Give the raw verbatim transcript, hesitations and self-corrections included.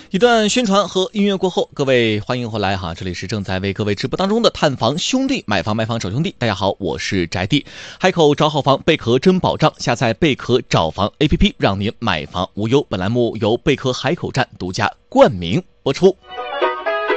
一段宣传和音乐过后，各位欢迎回来哈，这里是正在为各位直播当中的探房兄弟买房卖房找兄弟。大家好，我是宅弟，海口找好房，贝壳真保障，下载贝壳找房 A P P， 让您买房无忧。本栏目由贝壳海口站独家冠名播出。